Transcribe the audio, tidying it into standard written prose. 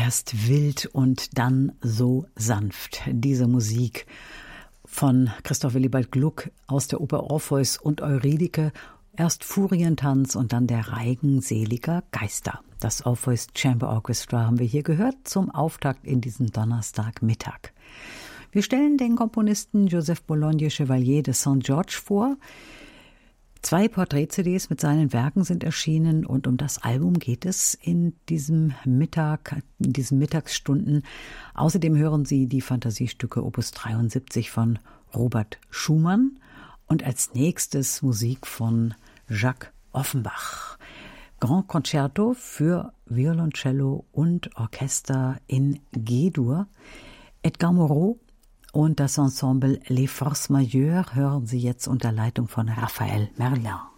Erst wild und dann so sanft. Diese Musik von Christoph Willibald Gluck aus der Oper Orpheus und Eurydike. Erst Furientanz und dann der Reigen seliger Geister. Das Orpheus Chamber Orchestra haben wir hier gehört zum Auftakt in diesem Donnerstagmittag. Wir stellen den Komponisten Joseph Bologne Chevalier de Saint-Georges vor. 2 Porträt-CDs mit seinen Werken sind erschienen und um das Album geht es in diesen Mittagsstunden. Außerdem hören Sie die Fantasiestücke Opus 73 von Robert Schumann und als nächstes Musik von Jacques Offenbach. Grand Concerto für Violoncello und Orchester in G-Dur. Edgar Moreau und das Ensemble Les Forces Majeures hören Sie jetzt unter Leitung von Raphael Merlin.